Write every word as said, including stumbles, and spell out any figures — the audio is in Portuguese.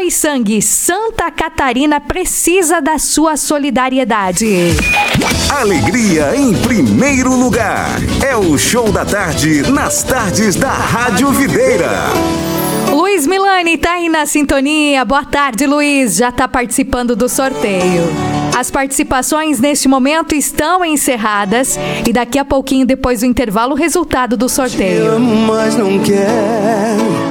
Doe sangue. Santa Catarina precisa da sua solidariedade. Alegria em primeiro lugar. É o Show da Tarde nas tardes da Rádio Videira. Luiz Milani tá aí na sintonia. Boa tarde, Luiz. Já tá participando do sorteio. As participações neste momento estão encerradas e daqui a pouquinho, depois do intervalo, o resultado do sorteio. Te amo, mas não quero